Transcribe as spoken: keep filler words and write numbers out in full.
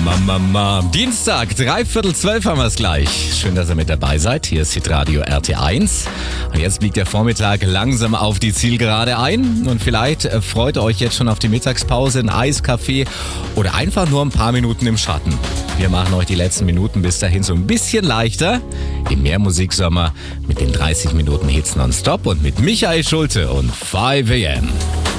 Mama, Mama. Dienstag, dreiviertel zwölf haben wir es gleich. Schön, dass ihr mit dabei seid. Hier ist Hitradio R T eins. Und jetzt biegt der Vormittag langsam auf die Zielgerade ein. Und vielleicht freut ihr euch jetzt schon auf die Mittagspause, ein Eiskaffee oder einfach nur ein paar Minuten im Schatten. Wir machen euch die letzten Minuten bis dahin so ein bisschen leichter. Im Mehrmusiksommer mit den dreißig Minuten Hits nonstop und mit Michael Schulte und five a m.